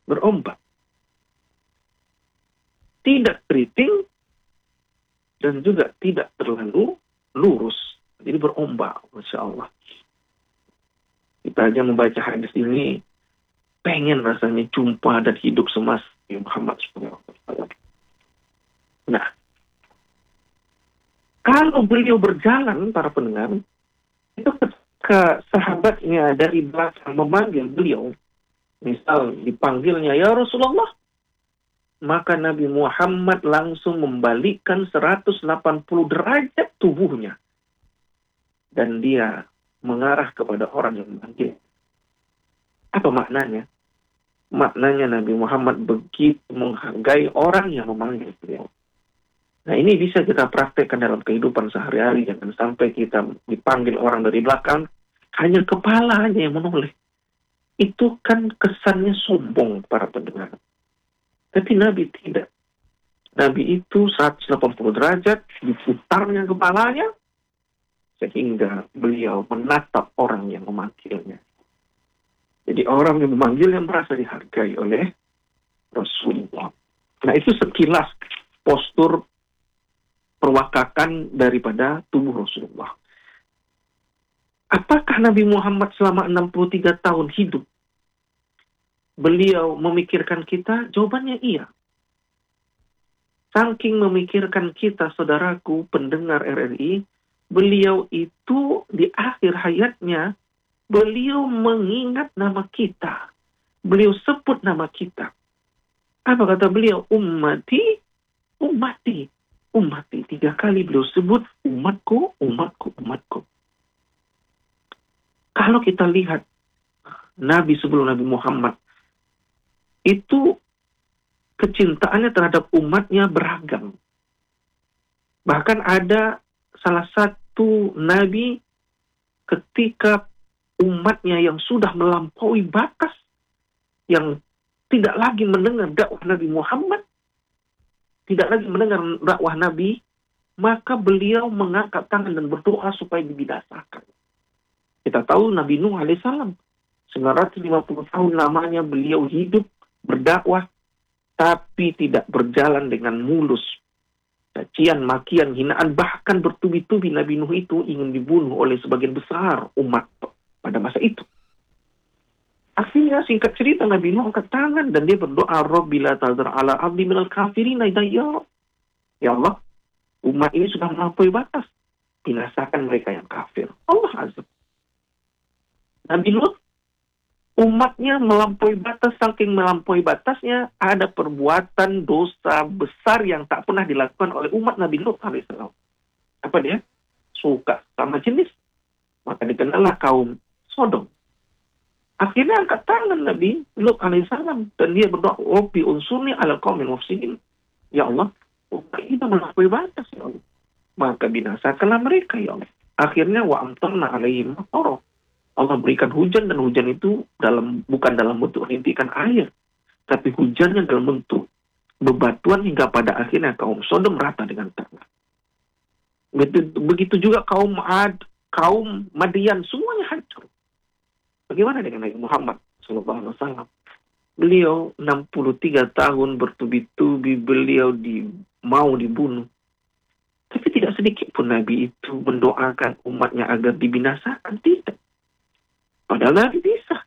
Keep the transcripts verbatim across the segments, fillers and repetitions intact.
berombak. Tidak keriting dan juga tidak terlalu lurus. Jadi berombak, Masya Allah. Kita aja membaca hadis ini, pengen rasanya jumpa dan hidup semasa Muhammad shallallahu alaihi wasallam. Nah, kalau beliau berjalan, para pendengar, itu ketika sahabatnya dari belakang memanggil beliau, misal dipanggilnya, ya Rasulullah, maka Nabi Muhammad langsung membalikkan seratus delapan puluh derajat tubuhnya. Dan dia mengarah kepada orang yang memanggil. Apa maknanya? Maknanya Nabi Muhammad begitu menghargai orang yang memanggil beliau. Nah, ini bisa kita praktekkan dalam kehidupan sehari-hari. Jangan sampai kita dipanggil orang dari belakang, hanya kepala aja yang menoleh. Itu kan kesannya sombong, para pendengar. Tapi Nabi tidak. Nabi itu seratus delapan puluh derajat, diputarnya kepalanya, sehingga beliau menatap orang yang memanggilnya. Jadi orang yang memanggilnya merasa dihargai oleh Rasulullah. Nah, itu sekilas postur perwakakan daripada tubuh Rasulullah. Apakah Nabi Muhammad selama enam puluh tiga tahun hidup, beliau memikirkan kita? Jawabannya iya. Saking memikirkan kita, saudaraku, pendengar R R I, beliau itu di akhir hayatnya, beliau mengingat nama kita. Beliau sebut nama kita. Apa kata beliau? Ummati, ummati, ummati. Tiga kali beliau sebut umatku, umatku, umatku. Kalau kita lihat Nabi sebelum Nabi Muhammad, itu kecintaannya terhadap umatnya beragam. Bahkan ada salah satu Nabi ketika umatnya yang sudah melampaui batas, yang tidak lagi mendengar dakwah Nabi Muhammad, tidak lagi mendengar dakwah Nabi, maka beliau mengangkat tangan dan berdoa supaya dibinasakan. Kita tahu Nabi Nuh alaihissalam, sembilan ratus lima puluh tahun lamanya beliau hidup berdakwah, tapi tidak berjalan dengan mulus. Cacian, makian, hinaan, bahkan bertubi-tubi Nabi Nuh itu ingin dibunuh oleh sebagian besar umat pada masa itu. Akhirnya singkat cerita Nabi Nuh angkat tangan dan dia berdoa, Rabbi la tazar ala abdi minal kafirina dayya. Ya Allah, umat ini sudah melampaui batas. Binasakan mereka yang kafir. Allah azab. Nabi Lut, umatnya melampaui batas, saking melampaui batasnya, ada perbuatan dosa besar yang tak pernah dilakukan oleh umat Nabi Lut alaihissalam. Apa dia? Suka sama jenis. Maka dikenallah kaum Sodom. Akhirnya angkat tangan Nabi Lut alaihissalam dan dia berdoa, Rabbi unsurni ala qaumil mufsidin. Ya Allah, umat ini melampaui batas, ya Allah. Maka binasakanlah mereka, ya Allah. Akhirnya wa amtarna alaihim matara. Allah berikan hujan, dan hujan itu dalam bukan dalam bentuk rintikan air, tapi hujannya dalam bentuk bebatuan hingga pada akhirnya kaum Sodom rata dengan tanah. Begitu, begitu juga kaum Ad, kaum Madian, semuanya hancur. Bagaimana dengan Nabi Muhammad shallallahu alaihi wasallam? Beliau enam puluh tiga tahun bertubi-tubi, beliau di, mau dibunuh. Tapi tidak sedikit pun Nabi itu mendoakan umatnya agar dibinasakan, tidak. Padahal Nabi bisa.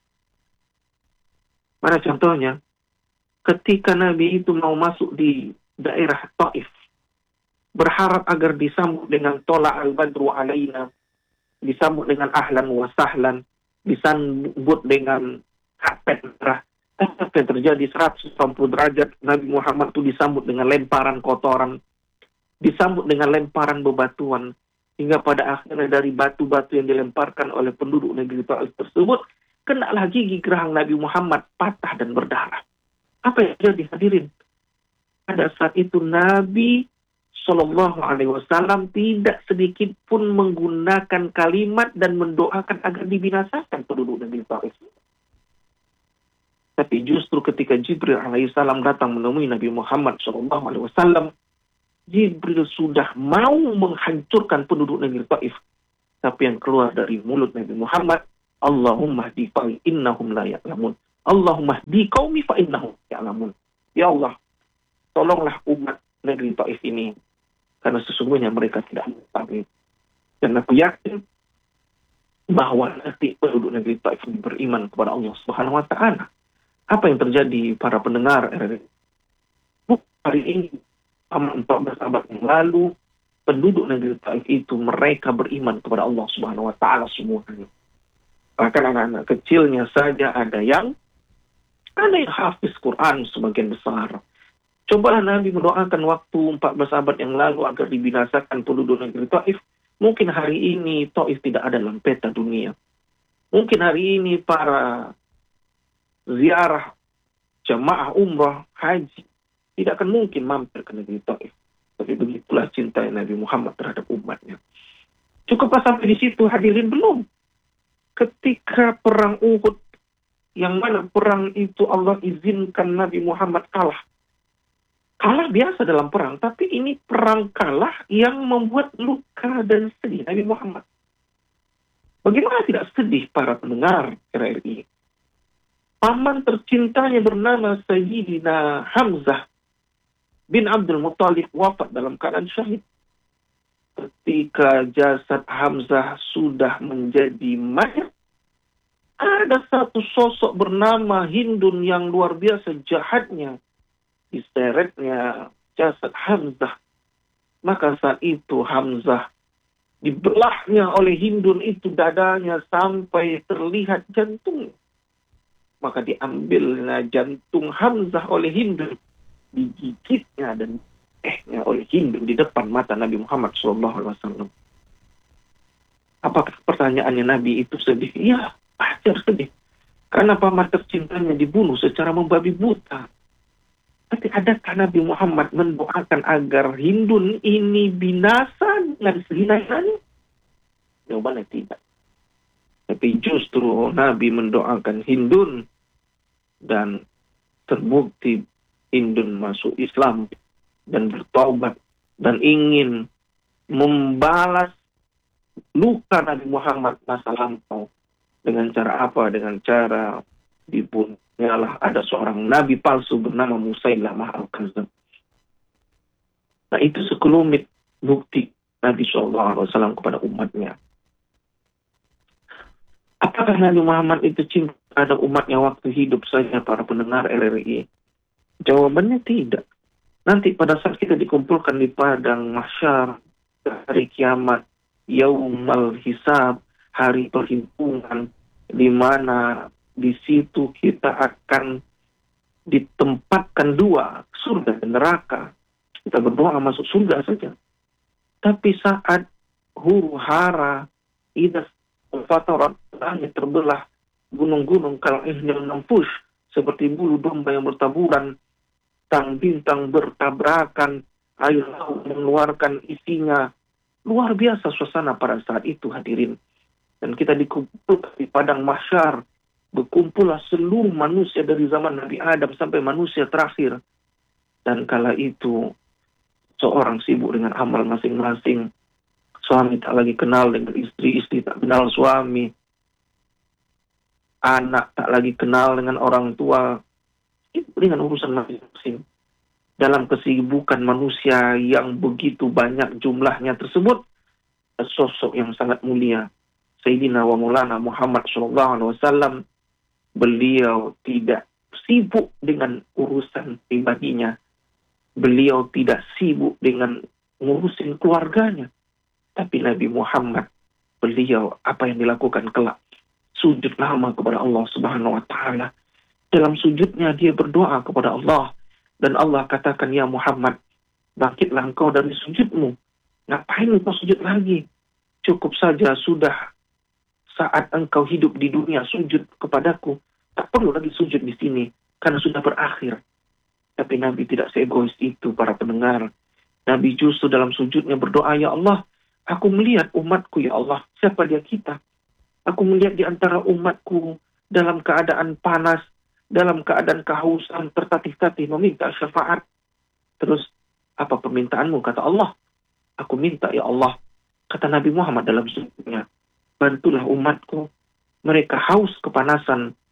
Mana contohnya? Ketika Nabi itu mau masuk di daerah Taif, berharap agar disambut dengan tola al-badru alaina, disambut dengan ahlan wa sahlan, disambut dengan karpet merah. Apa yang terjadi? seratus delapan puluh derajat, Nabi Muhammad itu disambut dengan lemparan kotoran, disambut dengan lemparan bebatuan, hingga pada akhirnya dari batu-batu yang dilemparkan oleh penduduk negeri Taif tersebut, kenalah gigi geraham Nabi Muhammad patah dan berdarah. Apa yang terjadi, hadirin? Pada saat itu Nabi Shallallahu Alaihi Wasallam tidak sedikit pun menggunakan kalimat dan mendoakan agar dibinasakan penduduk negeri Taif. Tapi justru ketika Jibril alaihissalam datang menemui Nabi Muhammad Shallallahu Alaihi Wasallam, Jibril sudah mau menghancurkan penduduk negeri Taif. Tapi yang keluar dari mulut Nabi Muhammad, Allahumma hdi innahum la ya'lamun. Allahumma hdi qaumi fa innahum ya'lamun. Ya Allah, tolonglah umat negeri Taif ini, karena sesungguhnya mereka tidak mengetahui. Dan aku yakin bahwa nanti penduduk negeri Taif ini beriman kepada Allah Subhanahu wa Ta'ala. Apa yang terjadi para pendengar R R I? Hari ini, empat belas abad yang lalu, penduduk negeri Taif itu mereka beriman kepada Allah Subhanahu wa Ta'ala semuanya. Bahkan anak-anak kecilnya saja ada yang ada yang hafiz Quran sebagian besar. Cobalah Nabi mendoakan waktu empat belas abad yang lalu agar dibinasakan penduduk negeri Taif. Mungkin hari ini Taif tidak ada dalam peta dunia. Mungkin hari ini para ziarah jamaah umrah haji tidak akan mungkin mampir ke negeri Taif. Tapi begitulah cinta Nabi Muhammad terhadap umatnya. Cukuplah sampai di situ, hadirin? Belum. Ketika perang Uhud, yang mana perang itu Allah izinkan Nabi Muhammad kalah. Kalah biasa dalam perang, tapi ini perang kalah yang membuat luka dan sedih Nabi Muhammad. Bagaimana tidak sedih para pendengar R R I? Paman tercintanya bernama Sayyidina Hamzah bin Abdul Muttalib wafat dalam keadaan syahid. Ketika jasad Hamzah sudah menjadi mayat, ada satu sosok bernama Hindun yang luar biasa jahatnya. Diseretnya jasad Hamzah. Maka saat itu Hamzah dibelahnya oleh Hindun itu dadanya sampai terlihat jantung. Maka diambilnya jantung Hamzah oleh Hindun, digigitnya dan ehnya oleh Hindun di depan mata Nabi Muhammad shallallahu alaihi wasallam. Apakah pertanyaannya Nabi itu sedih? Ya, wajar sedih. Karena paman tercintanya dibunuh secara membabi buta. Tapi adakah Nabi Muhammad mendoakan agar Hindun ini binasa dengan sehinanya? Jawabannya tidak. Tapi justru Nabi mendoakan Hindun dan terbukti Hindun masuk Islam dan bertaubat dan ingin membalas luka Nabi Muhammad masa lampau. Dengan cara apa? Dengan cara dibunuhnya ada seorang nabi palsu bernama Musailamah al-Kadzdzab. Nah, itu sekelumit bukti Nabi shallallahu alaihi wasallam kepada umatnya. Apakah Nabi Muhammad itu cinta pada umatnya waktu hidup saja para pendengar R R I? Jawabannya tidak. Nanti pada saat kita dikumpulkan di padang mahsyar, hari kiamat, yaumal hisab, hari perhitungan, di mana di situ kita akan ditempatkan dua, surga dan neraka. Kita berdoa masuk surga saja. Tapi saat huru hara, idas fatarat, langit terbelah, gunung-gunung kalau ihnil nampush, seperti bulu domba yang bertaburan, tang bintang bertabrakan, air laut mengeluarkan isinya. Luar biasa suasana pada saat itu, hadirin. Dan kita dikumpulkan di padang mahsyar, berkumpullah seluruh manusia dari zaman Nabi Adam sampai manusia terakhir. Dan kala itu seorang sibuk dengan amal masing-masing. Suami tak lagi kenal dengan istri, istri tak kenal suami. Anak tak lagi kenal dengan orang tua. Itu dengan urusan masing-masing. Dalam kesibukan manusia yang begitu banyak jumlahnya tersebut, sosok yang sangat mulia, Sayyidina wa Maulana Muhammad shallallahu alaihi wasallam, beliau tidak sibuk dengan urusan pribadinya. Beliau tidak sibuk dengan ngurusin keluarganya. Tapi Nabi Muhammad, beliau apa yang dilakukan kelak? Sujud lama kepada Allah Subhanahu wa Ta'ala. Dalam sujudnya dia berdoa kepada Allah. Dan Allah katakan, ya Muhammad, bangkitlah engkau dari sujudmu. Ngapain engkau sujud lagi? Cukup saja sudah saat engkau hidup di dunia sujud kepadaku. Tak perlu lagi sujud di sini, karena sudah berakhir. Tapi Nabi tidak seegois itu, para pendengar. Nabi justru dalam sujudnya berdoa, ya Allah, aku melihat umatku, ya Allah. Siapa dia kita? Aku melihat di antara umatku dalam keadaan panas, dalam keadaan kehausan, tertatih-tatih meminta syafaat. Terus, apa permintaanmu? Kata Allah, aku minta, ya Allah. Kata Nabi Muhammad dalam sujudnya, bantulah umatku. Mereka haus kepanasan,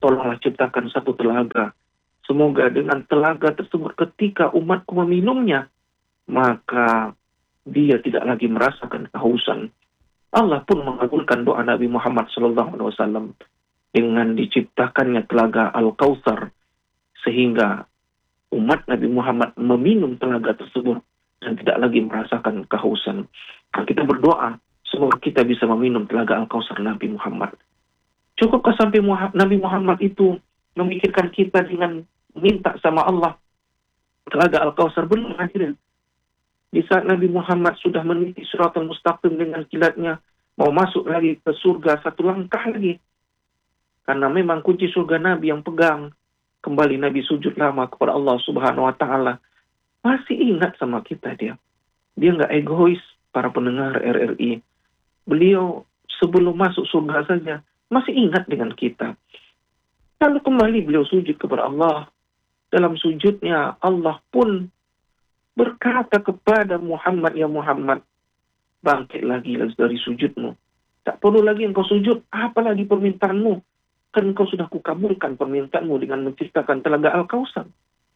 tolonglah ciptakan satu telaga. Semoga dengan telaga tersebut ketika umatku meminumnya, maka dia tidak lagi merasakan kehausan. Allah pun mengabulkan doa Nabi Muhammad shallallahu alaihi wasallam dengan diciptakannya telaga Al-Kautsar, sehingga umat Nabi Muhammad meminum telaga tersebut dan tidak lagi merasakan kehausan. Nah, kita berdoa semoga kita bisa meminum telaga Al-Kautsar Nabi Muhammad. Cukupkah sampai Nabi Muhammad itu memikirkan kita dengan minta sama Allah telaga Al-Kautsar? Belum, hadirin. Di saat Nabi Muhammad sudah meniti Shiratal Mustaqim dengan kilatnya, mau masuk lagi ke surga satu langkah lagi. Karena memang kunci surga Nabi yang pegang. Kembali Nabi sujud lama kepada Allah Subhanahu wa Ta'ala. Masih ingat sama kita dia. Dia nggak egois, para pendengar R R I. Beliau sebelum masuk surga saja masih ingat dengan kita. Lalu kembali beliau sujud kepada Allah. Dalam sujudnya Allah pun berkata kepada Muhammad, ya Muhammad, bangkit lagi dari sujudmu. Tak perlu lagi engkau sujud, apalagi permintaanmu. Kan engkau sudah kukabulkan permintaanmu dengan menciptakan telaga Al-Kautsar.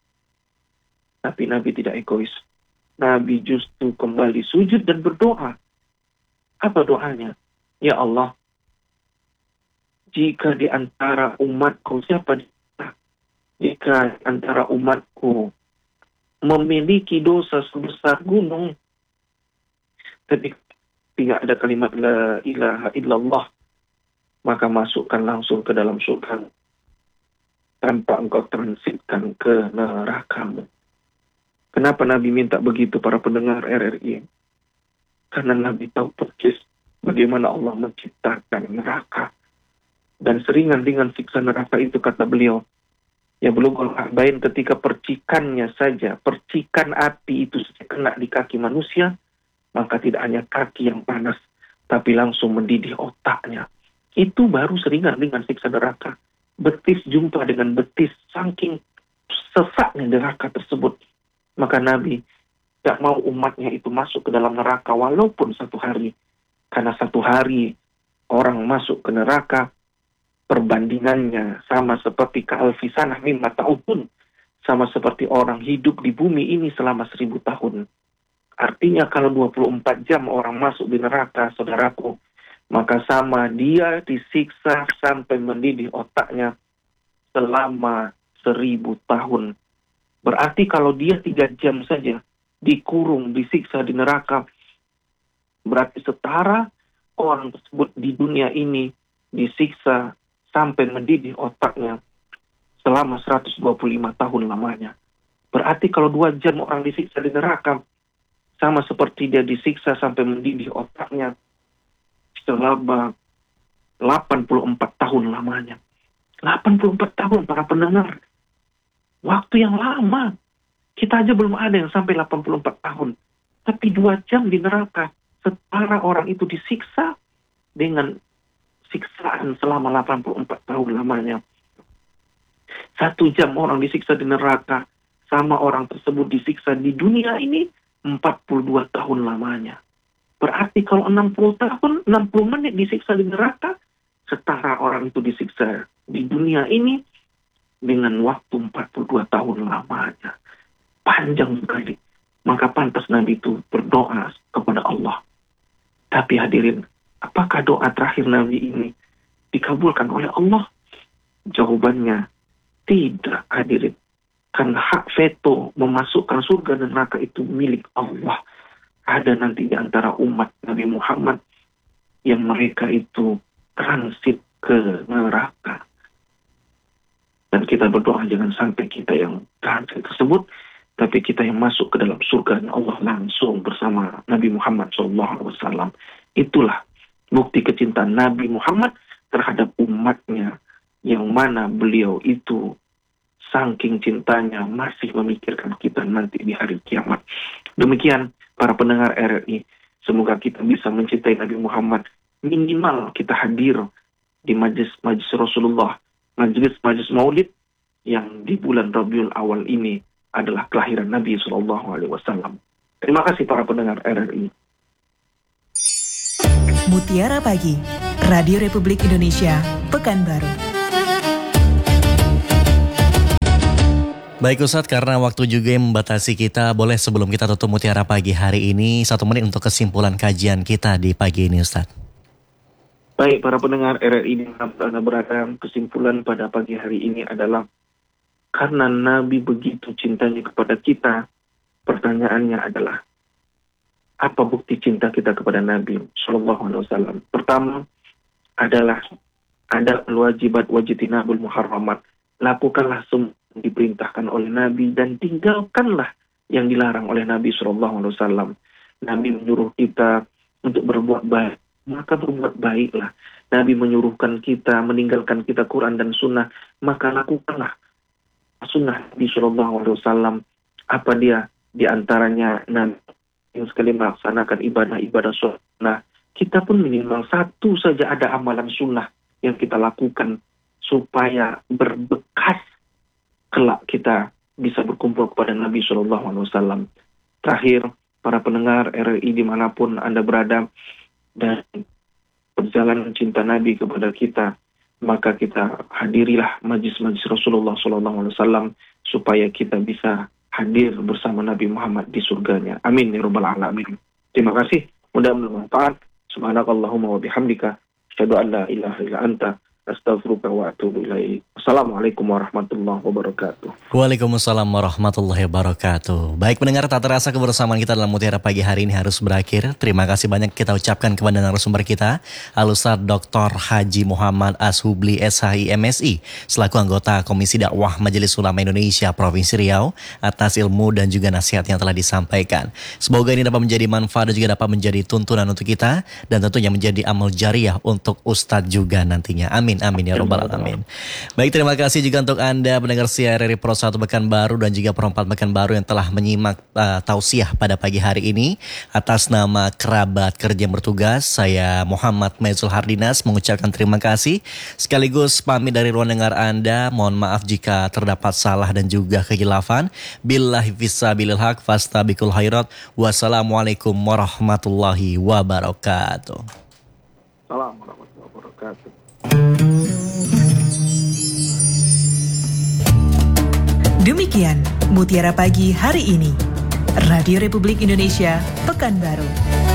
Tapi Nabi tidak egois. Nabi justru kembali sujud dan berdoa. Apa doanya? Ya Allah, jika di antara umatku, siapa dia? Jika di antara umatku memiliki dosa sebesar gunung, tapi tidak ada kalimat la ilaha illallah, maka masukkan langsung ke dalam surga tanpa engkau transitkan ke nerakamu. Kenapa Nabi minta begitu, para pendengar R R I? Karena Nabi tahu persis bagaimana Allah menciptakan neraka. Dan seringan dengan siksa neraka itu, kata beliau, ya Bulughul A'bain, ketika percikannya saja, percikan api itu kena di kaki manusia, maka tidak hanya kaki yang panas, tapi langsung mendidih otaknya. Itu baru seringan dengan siksa neraka. Betis jumpa dengan betis, saking sesaknya neraka tersebut. Maka Nabi tidak mau umatnya itu masuk ke dalam neraka walaupun satu hari. Karena satu hari orang masuk ke neraka, perbandingannya sama seperti ka'alfi sanah mimma ta'udun, sama seperti orang hidup di bumi ini selama seribu tahun. Artinya kalau dua puluh empat jam orang masuk di neraka, saudaraku, maka sama dia disiksa sampai mendidih otaknya selama seribu tahun. Berarti kalau dia tiga jam saja dikurung, disiksa di neraka, berarti setara orang tersebut di dunia ini disiksa sampai mendidih otaknya selama seratus dua puluh lima tahun lamanya. Berarti kalau dua jam orang disiksa di neraka, sama seperti dia disiksa sampai mendidih otaknya selama delapan puluh empat tahun lamanya. delapan puluh empat tahun, para pendengar. Waktu yang lama. Kita aja belum ada yang sampai delapan puluh empat tahun. Tapi dua jam di neraka, setara orang itu disiksa dengan siksaan selama delapan puluh empat tahun lamanya. Satu jam orang disiksa di neraka, sama orang tersebut disiksa di dunia ini empat puluh dua tahun lamanya. Berarti kalau enam puluh tahun, enam puluh menit disiksa di neraka, setara orang itu disiksa di dunia ini dengan waktu empat puluh dua tahun lamanya. Panjang sekali. Maka pantas Nabi itu berdoa kepada Allah. Tapi hadirin, apakah doa terakhir Nabi ini dikabulkan oleh Allah? Jawabannya tidak, hadirin. Karena hak veto memasukkan surga dan neraka itu milik Allah. Ada nanti di antara umat Nabi Muhammad yang mereka itu transit ke neraka. Dan kita berdoa jangan sampai kita yang transit tersebut, tapi kita yang masuk ke dalam surga Allah langsung bersama Nabi Muhammad shallallahu alaihi wasallam. Itulah bukti kecintaan Nabi Muhammad terhadap umatnya, yang mana beliau itu saking cintanya masih memikirkan kita nanti di hari kiamat. Demikian para pendengar R R I, semoga kita bisa mencintai Nabi Muhammad. Minimal kita hadir di majlis-majlis Rasulullah, majlis-majlis maulid yang di bulan Rabiul Awal ini adalah kelahiran Nabi shallallahu alaihi wasallam. Terima kasih para pendengar R R I. Mutiara Pagi, Radio Republik Indonesia, Pekanbaru. Baik Ustadz, karena waktu juga yang membatasi kita, boleh sebelum kita tutup Mutiara Pagi hari ini, satu menit untuk kesimpulan kajian kita di pagi ini Ustadz. Baik, para pendengar R R I dimanapun Anda berada, kesimpulan pada pagi hari ini adalah karena Nabi begitu cintanya kepada kita, pertanyaannya adalah, apa bukti cinta kita kepada Nabi Shallallahu Alaihi Wasallam? Pertama adalah ada wajibat wajitinabul muharramat. Lakukanlah semua yang diperintahkan oleh Nabi dan tinggalkanlah yang dilarang oleh Nabi Shallallahu Alaihi Wasallam. Nabi menyuruh kita untuk berbuat baik, maka berbuat baiklah. Nabi menyuruhkan kita meninggalkan kita Quran dan Sunnah, maka lakukanlah Sunnah Nabi Shallallahu Alaihi Wasallam. Apa dia? Di antaranya Nabi yang sekali melaksanakan ibadah-ibadah sunnah. Kita pun minimal satu saja ada amalan sunnah yang kita lakukan supaya berbekas kelak kita bisa berkumpul kepada Nabi Shallallahu Alaihi Wasallam. Terakhir, para pendengar R R I dimanapun Anda berada, dan perjalanan cinta Nabi kepada kita, maka kita hadirilah majlis-majlis Rasulullah Shallallahu Alaihi Wasallam supaya kita bisa hadir bersama Nabi Muhammad di surganya. Amin ya rabbal alamin. Terima kasih. Mudah-mudahan bermanfaat. Subhanakallahumma wa bihamdika asyhadu an la ilaha illa anta astaghfiruka wa atubu ilaik. Assalamualaikum warahmatullahi wabarakatuh. Waalaikumsalam warahmatullahi wabarakatuh. Baik pendengar, tak terasa kebersamaan kita dalam Mutiara Pagi hari ini harus berakhir. Terima kasih banyak kita ucapkan kepada narasumber kita, Al-Ustadz Doktor Haji Muhammad Ashubli S H I M S I selaku anggota Komisi Dakwah Majelis Ulama Indonesia Provinsi Riau atas ilmu dan juga nasihat yang telah disampaikan. Semoga ini dapat menjadi manfaat dan juga dapat menjadi tuntunan untuk kita dan tentunya menjadi amal jariah untuk Ustadz juga nantinya. Amin. Amin ya rabbal alamin. Baik, terima kasih juga untuk Anda pendengar siar R R I Pro satu Pekanbaru dan juga Pro empat Pekanbaru yang telah menyimak uh, tausiah pada pagi hari ini. Atas nama kerabat kerja yang bertugas, saya Muhammad Maizul Hardinas mengucapkan terima kasih. Sekaligus pamit dari ruang dengar Anda. Mohon maaf jika terdapat salah dan juga kehilafan. Billahi fisabilil haq fastabikul khairat. Wassalamualaikum warahmatullahi wabarakatuh. Assalamualaikum warahmatullahi wabarakatuh. Demikian Mutiara Pagi hari ini, Radio Republik Indonesia Pekanbaru.